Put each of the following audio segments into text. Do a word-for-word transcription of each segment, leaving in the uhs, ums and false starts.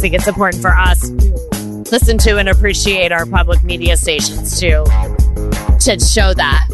think it's important for us to listen to and appreciate our public media stations to, to show that.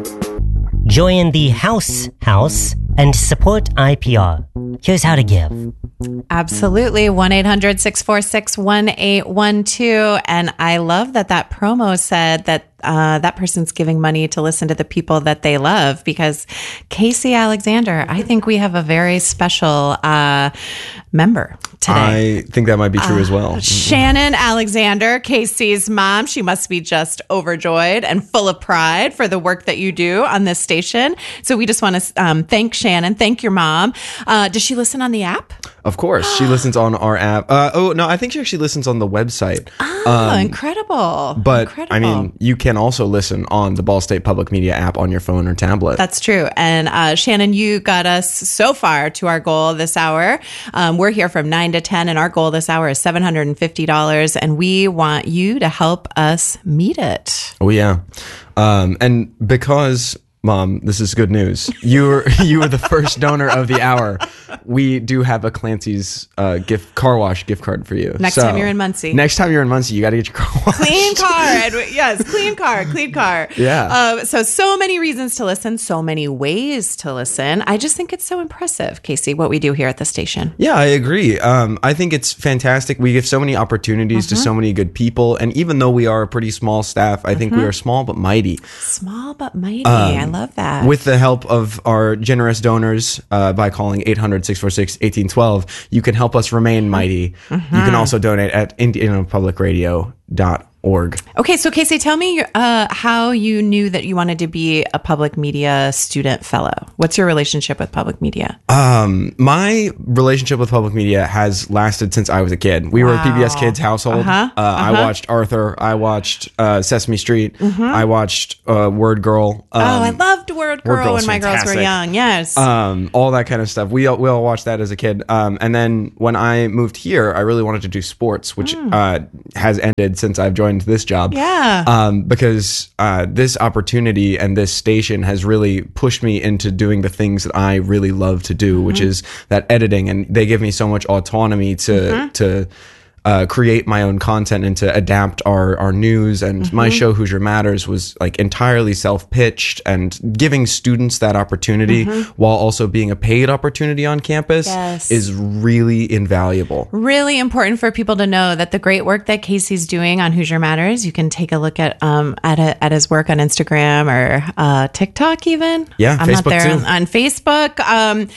Join the House House and support I P R. Here's how to give. Absolutely. one eight hundred six four six one eight one two. And I love that that promo said that uh, that person's giving money to listen to the people that they love, because Casey Alexander, I think we have a very special uh, member today. I think that might be true uh, as well. Shannon Alexander, Casey's mom. She must be just overjoyed and full of pride for the work that you do on this station. So we just want to um, thank Shannon. Thank your mom. Uh, does she listen on the app? Of course. She listens on our app. Uh, oh, no, I think she actually listens on the website. Oh, um, incredible. But, incredible. I mean, you can also listen on the Ball State Public Media app on your phone or tablet. That's true. And uh, Shannon, you got us so far to our goal this hour. Um, we're here from nine to ten, and our goal this hour is seven hundred fifty dollars, and we want you to help us meet it. Oh, yeah. Um, and because... Mom, this is good news. You were you were the first donor of the hour. We do have a Clancy's uh, gift car wash gift card for you. Next so, time you're in Muncie. Next time you're in Muncie, you got to get your car washed. Clean car. Edwin. Yes, clean car, clean car. Yeah. Uh, so, so many reasons to listen, so many ways to listen. I just think it's so impressive, Casey, what we do here at the station. Yeah, I agree. Um, I think it's fantastic. We give so many opportunities Mm-hmm. to so many good people. And even though we are a pretty small staff, I think Mm-hmm. we are small but mighty. Small but mighty. Um, I love that. With the help of our generous donors, uh, by calling eight hundred six four six one eight one two, you can help us remain mighty. Mm-hmm. You can also donate at indiana public radio dot org. Okay, so Casey, tell me uh, how you knew that you wanted to be a public media student fellow. What's your relationship with public media? Um, my relationship with public media has lasted since I was a kid. We Wow. were a P B S Kids household. Uh-huh. Uh, I Uh-huh. watched Arthur. I watched uh, Sesame Street. Mm-hmm. I watched uh, Word Girl. Um, oh, I loved Word Girl Word Girl's when my girls were fantastic. young. Yes. Um, all that kind of stuff. We all, we all watched that as a kid. Um, and then when I moved here, I really wanted to do sports, which Mm. uh, has ended since I've joined this job. Yeah. Um, because uh, this opportunity and this station has really pushed me into doing the things that I really love to do, mm-hmm. which is that editing. And they give me so much autonomy to mm-hmm. to. Uh, create my own content and to adapt our, our news. And mm-hmm. my show, Hoosier Matters, was like entirely self-pitched and giving students that opportunity mm-hmm. while also being a paid opportunity on campus yes. is really invaluable. Really important for people to know that the great work that Casey's doing on Hoosier Matters, you can take a look at um at, a, at his work on Instagram or uh, TikTok even. Yeah, I'm Facebook not there too. on, on Facebook. Um,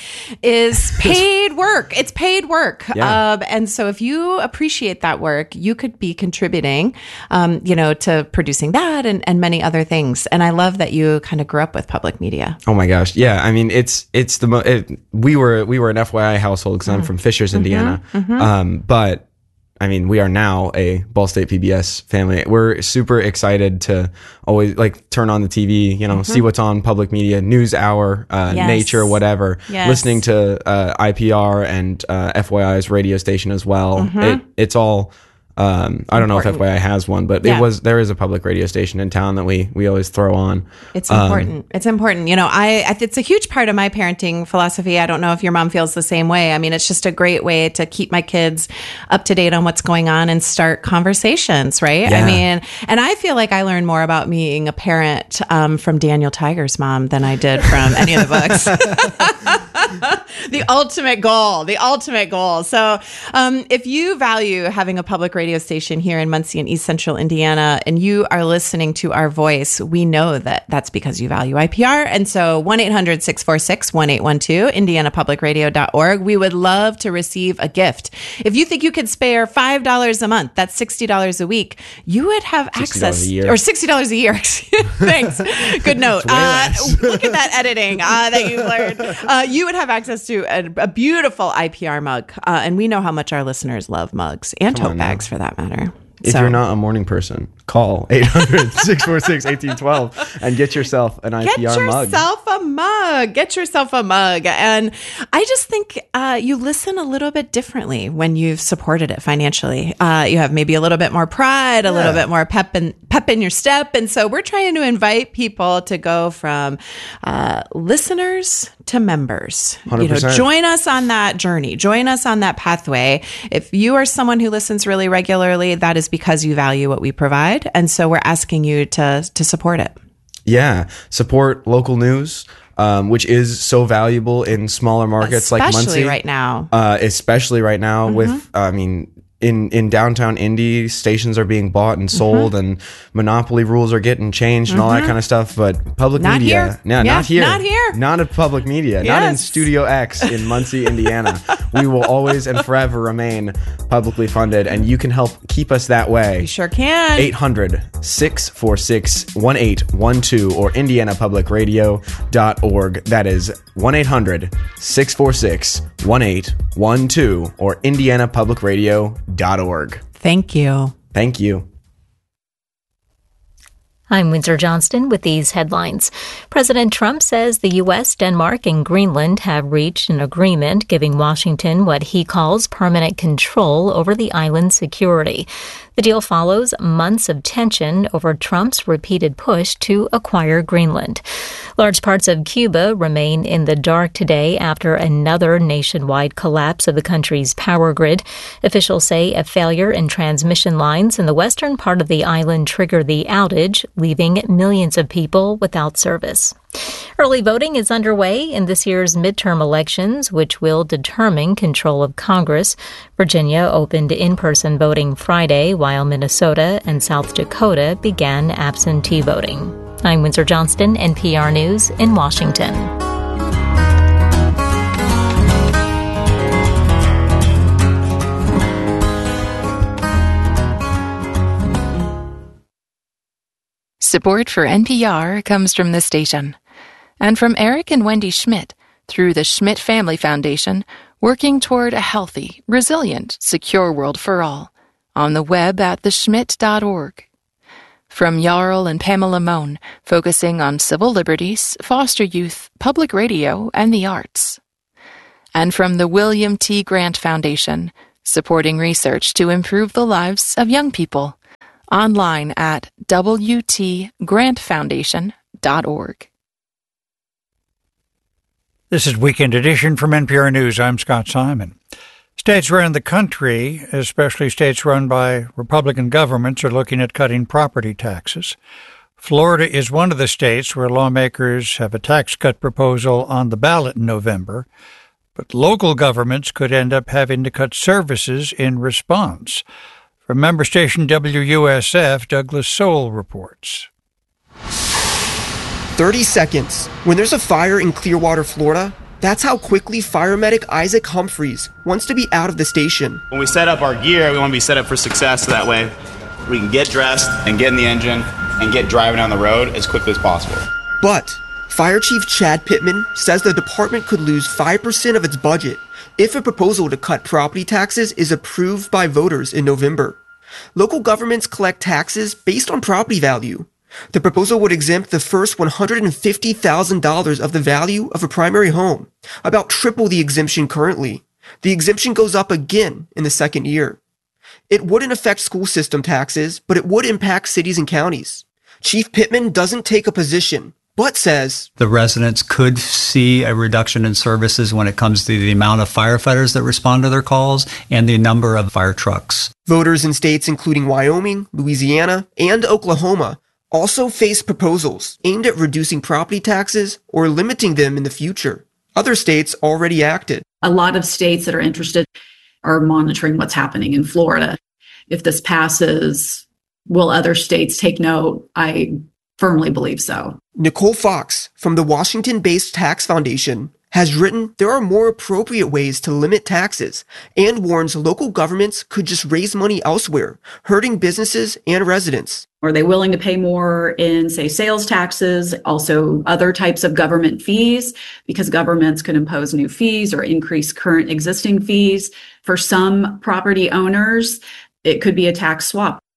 is paid work. It's paid work. Yeah. Um, and so if you appreciate that work, you could be contributing, um, you know, to producing that and, and many other things. And I love that you kind of grew up with public media. Oh my gosh. Yeah. I mean, it's, it's the, mo- it, we were, we were an F Y I household because mm. I'm from Fishers, Indiana. Mm-hmm, mm-hmm. Um, but I mean, we are now a Ball State P B S family. We're super excited to always like turn on the T V, you know, mm-hmm. see what's on public media, news hour, uh, yes. nature, whatever, yes. listening to, uh, I P R and, uh, F Y I's radio station as well. Mm-hmm. It, it's all, Um, I don't know if F Y I has one, but Yeah. it was there is a public radio station in town that we we always throw on. It's Um, important. It's important. You know, I, I it's a huge part of my parenting philosophy. I don't know if your mom feels the same way. I mean, it's just a great way to keep my kids up to date on what's going on and start conversations, right? Yeah. I mean, and I feel like I learned more about being a parent um, from Daniel Tiger's mom than I did from any of the books. The ultimate goal, the ultimate goal. So um, if you value having a public radio station here in Muncie and East Central Indiana, and you are listening to our voice, we know that that's because you value I P R. And so one eight hundred six four six one eight one two, indiana public radio dot org. We would love to receive a gift. If you think you could spare five dollars a month, that's sixty dollars a week, you would have access, a year. or sixty dollars a year. Thanks. Good note. Uh, look at that editing uh, that you learned. Uh, you would have access to a, a beautiful I P R mug. Uh, and we know how much our listeners love mugs and Come tote on bags now. for that matter. If So- you're not a morning person, call eight hundred, six four six, one eight one two and get yourself an I P R Get mug. yourself a mug. Get yourself a mug. And I just think uh, you listen a little bit differently when you've supported it financially. Uh, you have maybe a little bit more pride, a Yeah. little bit more pep in, pep in your step. And so we're trying to invite people to go from uh, listeners to members. one hundred percent. You know, join us on that journey. Join us on that pathway. If you are someone who listens really regularly, that is because you value what we provide. And so we're asking you to to support it. Yeah. Support local news, um, which is so valuable in smaller markets like Especially Muncie. right now. Uh, especially right now with, I mean, in, in downtown Indy, stations are being bought and sold, and monopoly rules are getting changed and all that kind of stuff. But public Not media, here. yeah, Yeah, not here, not here. not at public media, not in Yes. Studio X in Muncie, Indiana. We will always and forever remain publicly funded, and you can help keep us that way. You sure can. eight hundred, six four six, one eight one two or indiana public radio dot org. That is one eight hundred, six four six, one eight one two or indiana public radio dot org. Thank you. Thank you. I'm Windsor Johnston with these headlines. President Trump says the U S, Denmark, and Greenland have reached an agreement giving Washington what he calls permanent control over the island's security. The deal follows months of tension over Trump's repeated push to acquire Greenland. Large parts of Cuba remain in the dark today after another nationwide collapse of the country's power grid. Officials say a failure in transmission lines in the western part of the island triggered the outage, leaving millions of people without service. Early voting is underway in this year's midterm elections, which will determine control of Congress. Virginia opened in-person voting Friday, while Minnesota and South Dakota began absentee voting. I'm Windsor Johnston, N P R News in Washington. Support for N P R comes from this station and from Eric and Wendy Schmidt through the Schmidt Family Foundation, working toward a healthy, resilient, secure world for all, on the web at the schmidt dot org. From Jarl and Pamela Mohn, focusing on civil liberties, foster youth, public radio, and the arts. And from the William T. Grant Foundation, supporting research to improve the lives of young people, online at w t grant foundation dot org. This is Weekend Edition from N P R News. I'm Scott Simon. States around the country, especially states run by Republican governments, are looking at cutting property taxes. Florida is one of the states where lawmakers have a tax cut proposal on the ballot in November, but local governments could end up having to cut services in response. From member station W U S F, Douglas Sowell reports. thirty seconds. When there's a fire in Clearwater, Florida, that's how quickly fire medic Isaac Humphreys wants to be out of the station. When we set up our gear, we want to be set up for success, so that way we can get dressed and get in the engine and get driving down the road as quickly as possible. But Fire Chief Chad Pittman says the department could lose five percent of its budget if a proposal to cut property taxes is approved by voters in November. Local governments collect taxes based on property value. The proposal would exempt the first one hundred fifty thousand dollars of the value of a primary home, about triple the exemption currently. The exemption goes up again in the second year. It wouldn't affect school system taxes, but it would impact cities and counties. Chief Pittman doesn't take a position, but says the residents could see a reduction in services when it comes to the amount of firefighters that respond to their calls and the number of fire trucks. Voters in states including Wyoming, Louisiana, and Oklahoma also face proposals aimed at reducing property taxes or limiting them in the future. Other states already acted. A lot of states that are interested are monitoring what's happening in Florida. If this passes, will other states take note? I firmly believe so. Nicole Fox from the Washington-based Tax Foundation has written there are more appropriate ways to limit taxes and warns local governments could just raise money elsewhere, hurting businesses and residents. Are they willing to pay more in, say, sales taxes, also other types of government fees, because governments could impose new fees or increase current existing fees? For some property owners, it could be a tax swap.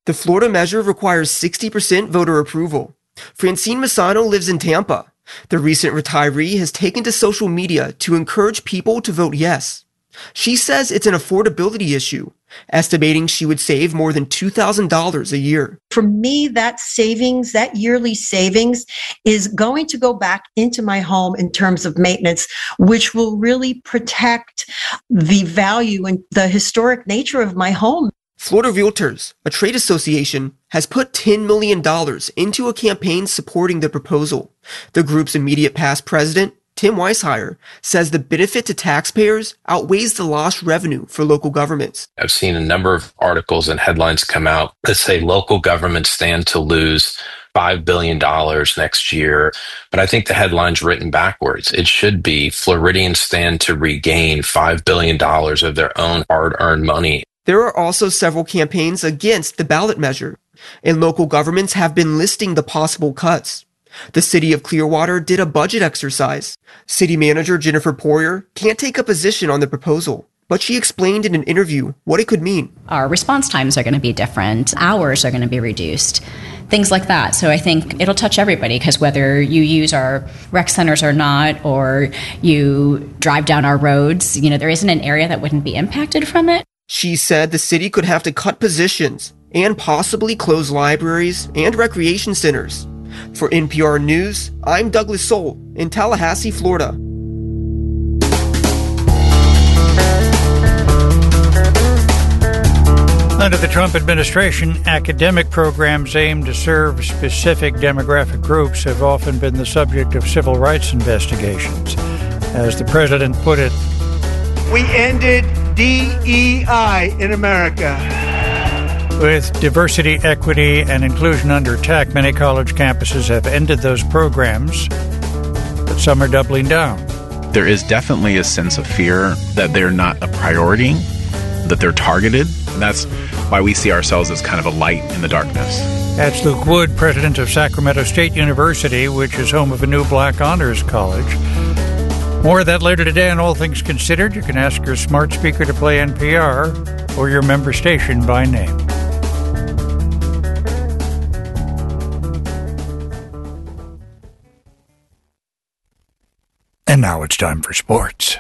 The Florida measure requires sixty percent voter approval. Francine Masano lives in Tampa. The recent retiree has taken to social media to encourage people to vote yes. She says it's an affordability issue, estimating she would save more than two thousand dollars a year. For me, that savings, that yearly savings is going to go back into my home in terms of maintenance, which will really protect the value and the historic nature of my home. Florida Realtors, a trade association, has put ten million dollars into a campaign supporting the proposal. The group's immediate past president, Tim Weishire, says the benefit to taxpayers outweighs the lost revenue for local governments. I've seen a number of articles and headlines come out that say local governments stand to lose five billion dollars next year. But I think the headline's written backwards. It should be Floridians stand to regain five billion dollars of their own hard-earned money. There are also several campaigns against the ballot measure, and local governments have been listing the possible cuts. The city of Clearwater did a budget exercise. City manager Jennifer Poirier can't take a position on the proposal, but she explained in an interview what it could mean. Our response times are going to be different. Hours are going to be reduced. Things like that. So I think it'll touch everybody, because whether you use our rec centers or not, or you drive down our roads, you know, there isn't an area that wouldn't be impacted from it. She said the city could have to cut positions and possibly close libraries and recreation centers. For N P R News, I'm Douglas Soul in Tallahassee, Florida. Under the Trump administration, academic programs aimed to serve specific demographic groups have often been the subject of civil rights investigations. As the president put it, "We ended D E I in America." With diversity, equity, and inclusion under attack, many college campuses have ended those programs, but some are doubling down. There is definitely a sense of fear that they're not a priority, that they're targeted. And that's why we see ourselves as kind of a light in the darkness. That's Luke Wood, president of Sacramento State University, which is home of a new black honors college. More of that later today on All Things Considered. You can ask your smart speaker to play N P R or your member station by name. And now it's time for sports.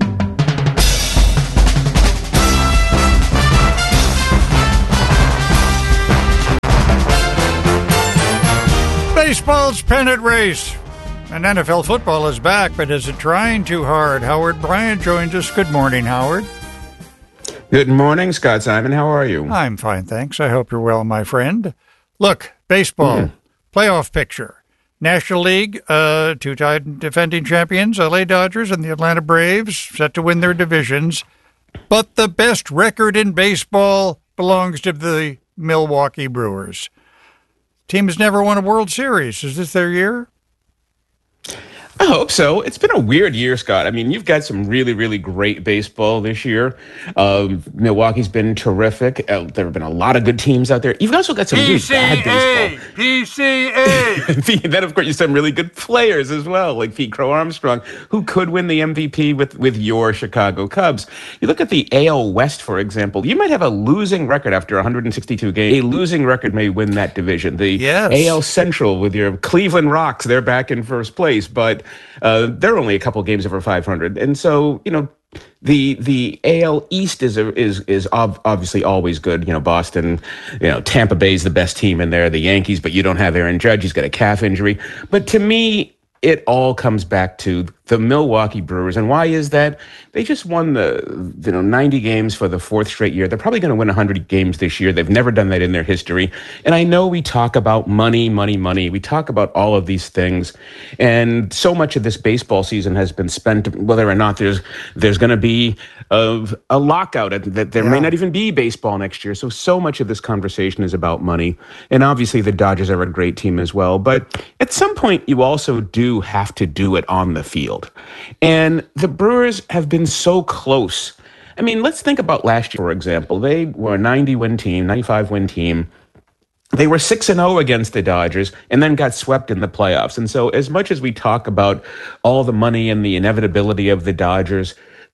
Baseball's pennant race. And N F L football is back, but is it trying too hard? Howard Bryant joins us. Good morning, Howard. Good morning, Scott Simon. How are you? I'm fine, thanks. I hope you're well, my friend. Look, baseball, mm. playoff picture. National League, uh, two-time defending champions, L A Dodgers and the Atlanta Braves, set to win their divisions. But the best record in baseball belongs to the Milwaukee Brewers. Team has never won a World Series. Is this their year? I hope so. It's been a weird year, Scott. I mean, you've got some really, really great baseball this year. Um, Milwaukee's been terrific. Uh, there have been a lot of good teams out there. You've also got some really bad baseball. P C A! Then, of course, you have some really good players as well, like Pete Crow Armstrong, who could win the M V P with, with your Chicago Cubs. You look at the A L West, for example. You might have a losing record after one hundred sixty-two games. A losing record may win that division. The yes. A L Central with your Cleveland Rocks, they're back in first place, but Uh, they're only a couple games over five hundred. And so, you know, the the A L East is a, is is ob- obviously always good. You know, Boston, you know, Tampa Bay's the best team in there, the Yankees, but you don't have Aaron Judge. He's got a calf injury. But to me, it all comes back to the Milwaukee Brewers. And why is that? They just won the, you know, ninety games for the fourth straight year. They're probably going to win one hundred games this year. They've never done that in their history. And I know we talk about money, money, money. We talk about all of these things. And so much of this baseball season has been spent, whether or not there's there's going to be a, a lockout, that there yeah. may not even be baseball next year. So, so much of this conversation is about money. And obviously the Dodgers are a great team as well. But at some point, you also do have to do it on the field. And the Brewers have been so close. I mean, let's think about last year, for example. They were a ninety-win team, ninety-five-win team. They were six and oh against the Dodgers and then got swept in the playoffs. And so as much as we talk about all the money and the inevitability of the Dodgers,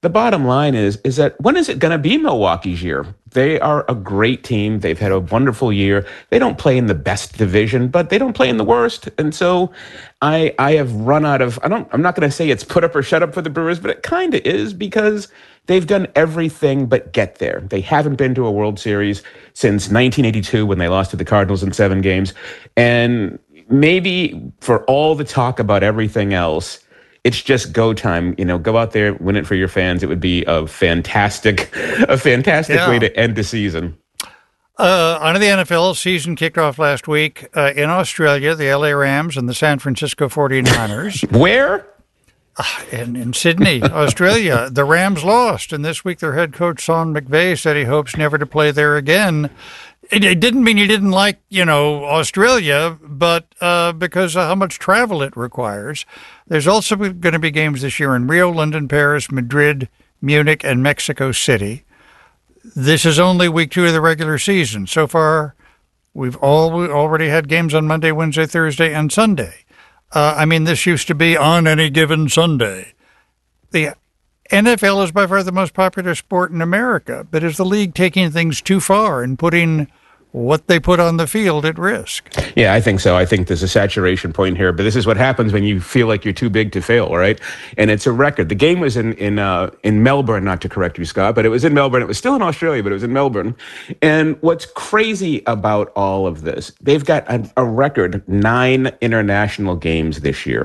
the bottom line is, is that when is it going to be Milwaukee's year? They are a great team. They've had a wonderful year. They don't play in the best division, but they don't play in the worst. And so I I have run out of, I don't, I'm not going to say it's put up or shut up for the Brewers, but it kind of is, because they've done everything but get there. They haven't been to a World Series since nineteen eighty-two when they lost to the Cardinals in seven games. And maybe for all the talk about everything else, it's just go time. You know, go out there, win it for your fans. It would be a fantastic, a fantastic Yeah. way to end the season. Uh, on to the N F L, season kicked off last week uh, in Australia, the L A Rams and the San Francisco forty-niners. Where? Uh, in, in Sydney, Australia. The Rams lost, and this week their head coach, Sean McVay, said he hopes never to play there again. It, it didn't mean he didn't like, you know, Australia, but uh, because of how much travel it requires. There's also going to be games this year in Rio, London, Paris, Madrid, Munich, and Mexico City. This is only week two of the regular season. So far, we've all already had games on Monday, Wednesday, Thursday, and Sunday. Uh, I mean, this used to be on any given Sunday. The N F L is by far the most popular sport in America, but is the league taking things too far and putting what they put on the field at risk? Yeah, I think so. I think there's a saturation point here, but this is what happens when you feel like you're too big to fail, right? And it's a record. The game was in in uh, in Melbourne, not to correct you, Scott, but it was in Melbourne. It was still in Australia, but it was in Melbourne. And what's crazy about all of this, they've got a, a record nine international games this year.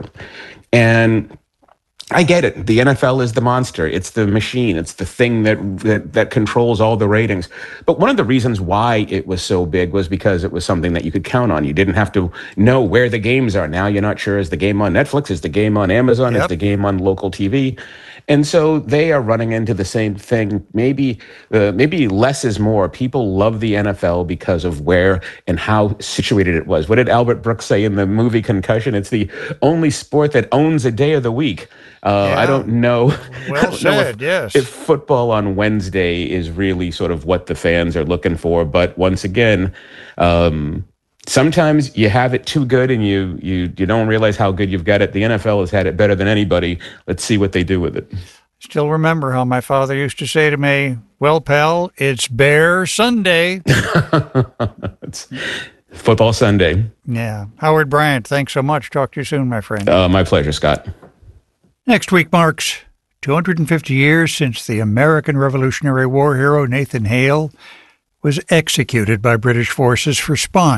And I get it. The N F L is the monster. It's the machine. It's the thing that, that that controls all the ratings. But one of the reasons why it was so big was because it was something that you could count on. You didn't have to know where the games are. Now you're not sure, is the game on Netflix? Is the game on Amazon? Yep. Is the game on local T V? And so they are running into the same thing. Maybe uh, maybe less is more. People love the N F L because of where and how situated it was. What did Albert Brooks say in the movie Concussion? It's the only sport that owns a day of the week. Uh, Yeah. I don't know. Well I don't know said, if, yes. if football on Wednesday is really sort of what the fans are looking for. But once again, um, sometimes you have it too good and you, you, you don't realize how good you've got it. The N F L has had it better than anybody. Let's see what they do with it. Still remember how my father used to say to me, well, pal, it's Bear Sunday. It's Football Sunday. Yeah. Howard Bryant, thanks so much. Talk to you soon, my friend. Uh, my pleasure, Scott. Next week marks two hundred fifty years since the American Revolutionary War hero Nathan Hale was executed by British forces for spying